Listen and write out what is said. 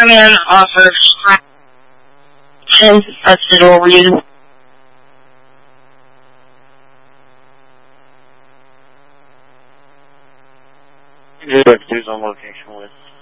coming in off of 10th. That's the door we're using. Who's on location with?